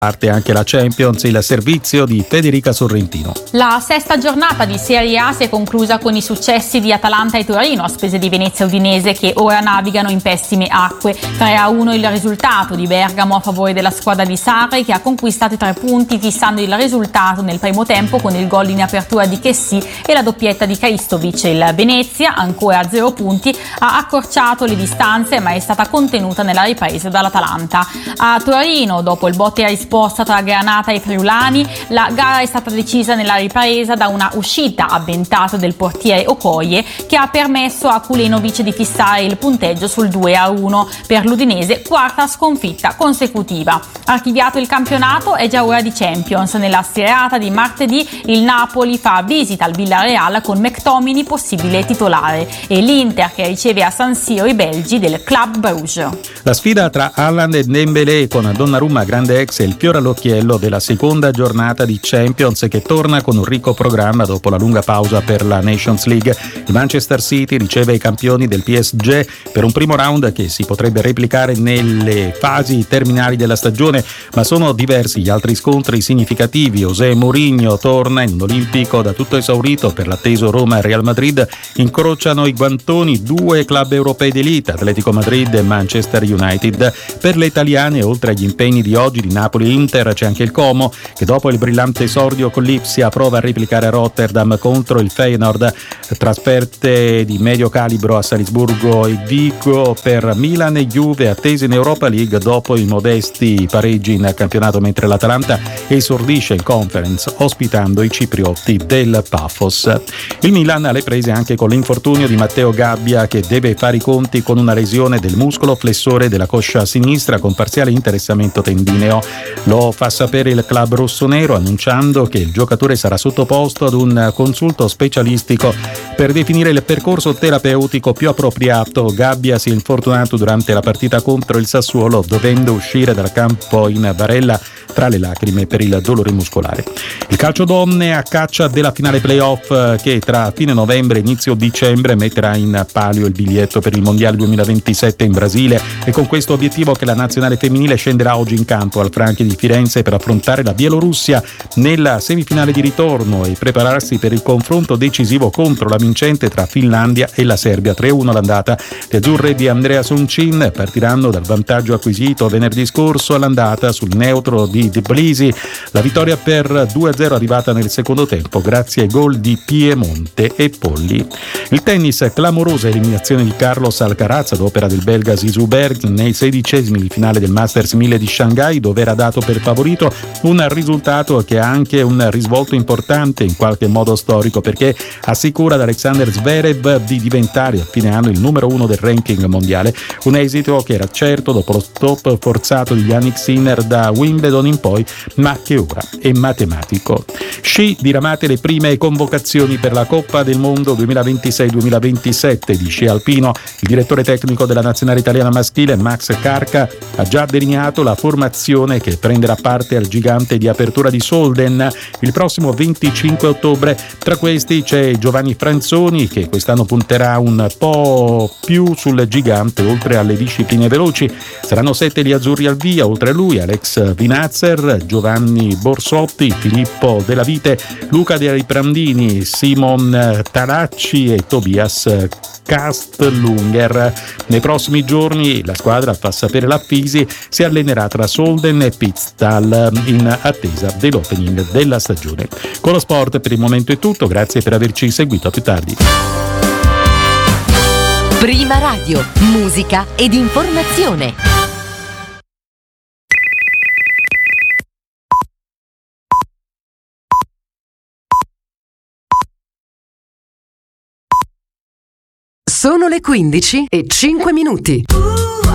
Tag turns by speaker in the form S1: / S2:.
S1: parte anche la Champions, il servizio di Federica Sorrentino.
S2: La sesta giornata di Serie A si è conclusa con i successi di Atalanta e Torino a spese di Venezia e Udinese, che ora navigano in pessime acque. 3-1 il risultato di Bergamo a favore della squadra di Sarri, che ha conquistato i 3 punti fissando il risultato nel primo tempo con il gol in apertura di Chessy e la doppietta di Kristovic. Il Venezia, ancora a 0 punti, ha accorciato le distanze ma è stata contenuta nella ripresa dall'Atalanta. A Torino, dopo il botte e risposta tra Granata e Friulani, la gara è stata decisa nella ripresa da una uscita avventata del portiere Okoye, che ha permesso a Kulenovic di fissare il punteggio sul 2-1 per l'Udinese, quarta sconfitta consecutiva. Archiviato il campionato, è già ora di Champions. Nella serata di martedì il Napoli fa visita al Villarreal con McTominay possibile titolare e l'Inter che riceve a San Siro i belgi del Club Bruges.
S1: La sfida tra Haaland e Dembélé con Donnarumma grande ex e il fiore all'occhiello della seconda giornata di Champions, che torna con un ricco programma dopo la lunga pausa per la Nations League. Il Manchester City riceve i campioni del PSG per un primo round che si potrebbe replicare nelle fasi terminali della stagione, ma sono diversi gli altri scontri significativi. José Mourinho torna in un olimpico da tutto esaurito per l'atteso Roma e Real Madrid. Incrociano i guantoni 2 club europei d'elite, Atletico Madrid e Manchester United. Per le italiane, oltre agli impegni di oggi di Napoli e Inter, c'è anche il Como, che dopo il brillante esordio con l'Ipsia prova a replicare a Rotterdam contro il Feyenoord. Trasferte di medio calibro a Salisburgo e Vigo per Milan e Juve, attese in Europa League dopo i modesti pareggi in campionato, mentre l'Atalanta esordisce in Conference ospitando i ciprioti del Pafos. Il Milan ha le prese anche con l'infortunio di Matteo Gabbia, che deve fare i conti con una lesione del muscolo flessore della coscia sinistra con parziale interessamento tendineo. Lo fa sapere il club rossonero, annunciando che il giocatore sarà sottoposto ad un consulto specialistico per definire il percorso terapeutico più appropriato. Gabbia si è infortunato durante la partita contro il Sassuolo, dovendo uscire dal campo in barella tra le lacrime per il dolore muscolare. Il calcio donne a caccia della finale playoff che tra fine novembre e inizio dicembre metterà in palio il biglietto per il Mondiale 2027 in Brasile. E con questo obiettivo che la nazionale femminile scenderà oggi in campo al Franchi di Firenze per affrontare la Bielorussia nella semifinale di ritorno e prepararsi per il confronto decisivo contro la vincente tra Finlandia e la Serbia. 3-1 l'andata. Le azzurre di Andrea Soncin partiranno dal vantaggio acquisito venerdì scorso all'andata sul neutro di Tbilisi. La vittoria per 2-0 arrivata nel secondo tempo grazie ai gol di Piemonte e Polli. Il tennis, clamorosa eliminazione di Carlos Alcaraz ad opera del belga Zizou Berg nei 16esimi di finale del Masters 1000 di Shanghai, dove era dato per favorito, un risultato che ha anche un risvolto importante in qualche modo storico, perché assicura ad Alexander Zverev di diventare a fine anno il numero 1 del ranking mondiale, un esito che era certo dopo lo stop forzato di Yannick Sinner da Wimbledon in poi, ma che ora è matematico. Sci, diramate le prime convocazioni per la Coppa del Mondo 2026-2027 di sci alpino. Il direttore tecnico della nazionale italiana maschile, Max Carca, ha già delineato la formazione che prenderà parte al gigante di apertura di Solden il prossimo 25 ottobre. Tra questi c'è Giovanni Franzoni, che quest'anno punterà un po' più sul gigante oltre alle discipline veloci. Saranno 7 gli azzurri al via, oltre a lui Alex Vinazzer, Giovanni Borsotti, Filippo Della Vite, Luca Dei Prandini, Simon Taracci e Tobias Kastlunger. Nei prossimi giorni la squadra, fa sapere la Fisi, si allenerà tra Solden e Pitztal in attesa dell'opening della stagione. Con lo sport per il momento è tutto, grazie per averci seguito, a più tardi.
S3: Prima Radio, musica ed informazione. Sono le 15:05.